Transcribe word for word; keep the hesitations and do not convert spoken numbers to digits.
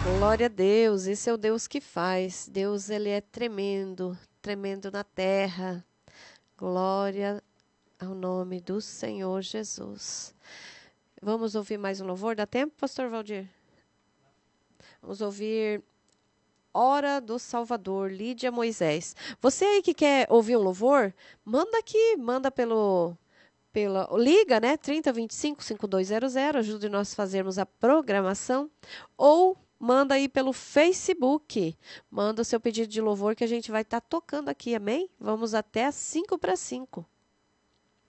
Glória a Deus, esse é o Deus que faz. Deus, ele é tremendo, tremendo na terra. Glória ao nome do Senhor Jesus. Vamos ouvir mais um louvor? Dá tempo, pastor Valdir? Vamos ouvir Hora do Salvador, Lídia Moisés. Você aí que quer ouvir um louvor, manda aqui, manda pelo pela liga, né? trinta, vinte e cinco, cinquenta e dois zero zero, ajude nós a fazermos a programação, ou manda aí pelo Facebook. Manda o seu pedido de louvor que a gente vai estar tocando aqui, amém? Vamos até às cinco para cinco.